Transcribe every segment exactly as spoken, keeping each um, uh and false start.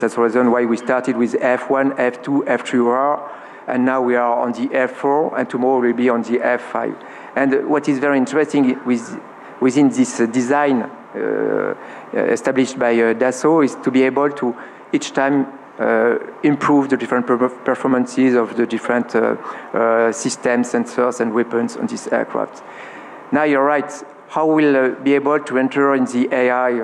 That's the reason why we started with F one, F two, F three R, and now we are on the F four, and tomorrow we'll be on the F five. And what is very interesting with, within this uh, design uh, established by uh, Dassault is to be able to each time uh, improve the different per performances of the different uh, uh, systems, sensors, and weapons on this aircraft. Now you're right. How will uh, be able to enter in the A I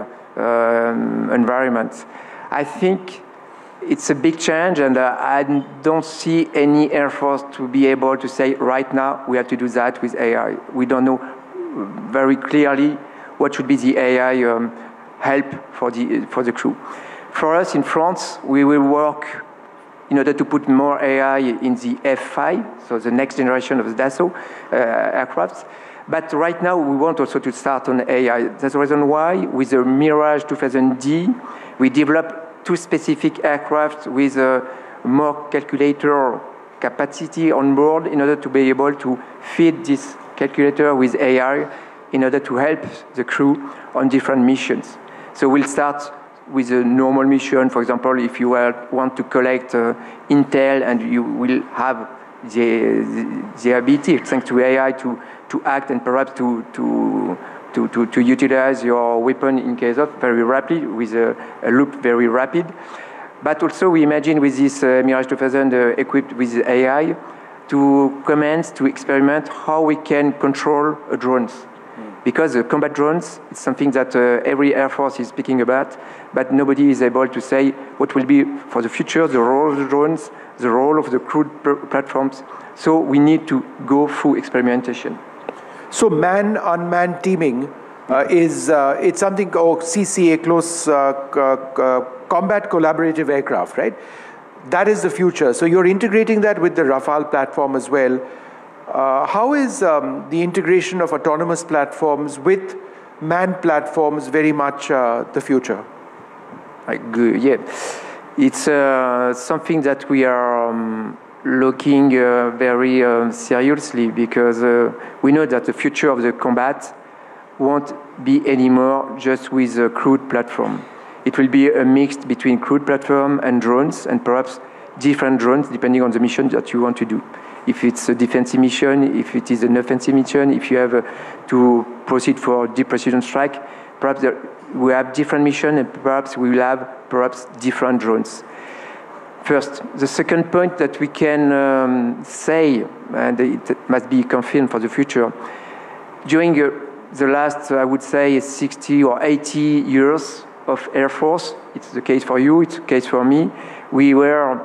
um, environment? I think it's a big change, and uh, I don't see any Air Force to be able to say right now we have to do that with A I. We don't know very clearly what should be the A I um, help for the for the crew. For us in France, we will work in order to put more A I in the F five, so the next generation of the Dassault uh, aircrafts. But right now, we want also to start on A I. That's the reason why, with the Mirage two thousand D, we developed two specific aircraft with a more calculator capacity on board in order to be able to feed this calculator with A I in order to help the crew on different missions. So we'll start with a normal mission. For example, if you want to collect uh, intel, and you will have the, the, the ability, thanks to A I, to, to act and perhaps to, to, to, to, to utilize your weapon in case of very rapidly, with a, a loop very rapid. But also we imagine with this uh, Mirage two thousand uh, equipped with A I to commence to experiment how we can control uh, drones. Because uh, combat drones is something that uh, every Air Force is speaking about, but nobody is able to say what will be for the future, the role of the drones, the role of the crewed platforms. So we need to go through experimentation. So man-unmanned teaming uh, is uh, it's something called C C A, close uh, uh, combat collaborative aircraft, right? That is the future. So you're integrating that with the Rafale platform as well. Uh, how is um, the integration of autonomous platforms with manned platforms very much uh, the future? Good. Yeah, it's uh, something that we are um, looking uh, very uh, seriously, because uh, we know that the future of the combat won't be anymore just with a crewed platform. It will be a mix between crewed platform and drones, and perhaps different drones depending on the mission that you want to do. If it's a defensive mission, if it is an offensive mission, if you have uh, to proceed for deep precision strike, perhaps there, we have different missions, and perhaps we will have perhaps different drones. First, the second point that we can um, say, and it must be confirmed for the future, during uh, the last, I would say, sixty or eighty years of Air Force, it's the case for you, it's the case for me, we were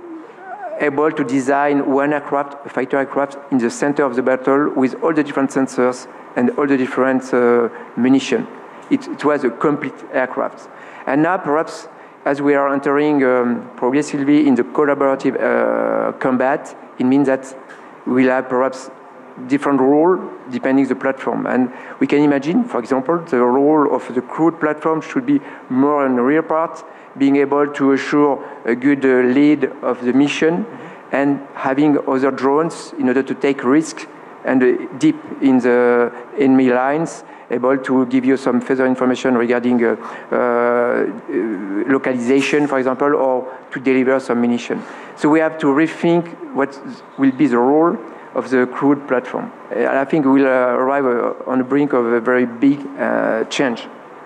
able to design one aircraft, a fighter aircraft, in the center of the battle with all the different sensors and all the different uh, munitions. It, it was a complete aircraft. And now, perhaps, as we are entering um, progressively in the collaborative uh, combat, it means that we'll have perhaps different role depending on the platform. And we can imagine, for example, the role of the crewed platform should be more on the rear part, being able to assure a good uh, lead of the mission, mm-hmm. and having other drones in order to take risks and uh, deep in the enemy lines, able to give you some further information regarding uh, uh, localization, for example, or to deliver some munition. So we have to rethink what will be the role of the crewed platform. And I think we'll uh, arrive uh, on the brink of a very big uh, change.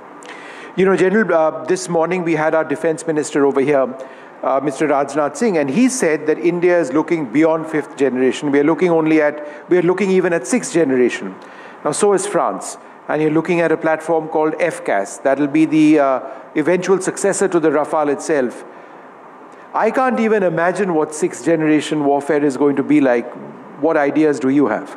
You know, General, uh, this morning we had our defense minister over here, uh, Mister Rajnath Singh, and he said that India is looking beyond fifth generation. We are looking only at, we are looking even at sixth generation. Now, so is France. And you're looking at a platform called F CAS. That will be the uh, eventual successor to the Rafale itself. I can't even imagine what sixth generation warfare is going to be like. What ideas do you have?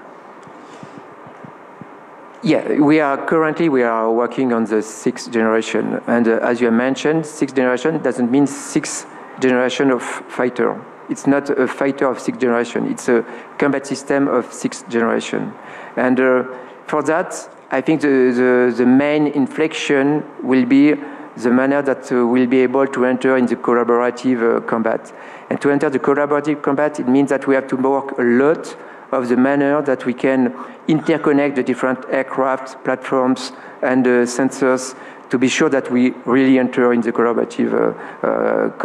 Yeah, we are currently we are working on the sixth generation, and uh, as you mentioned, sixth generation doesn't mean sixth generation of fighter. It's not a fighter of sixth generation. It's a combat system of sixth generation, and uh, for that, I think the, the the main inflection will be the manner that uh, we'll be able to enter in the collaborative uh, combat. And to enter the collaborative combat, it means that we have to work a lot of the manner that we can interconnect the different aircraft, platforms, and uh, sensors to be sure that we really enter in the collaborative uh, uh,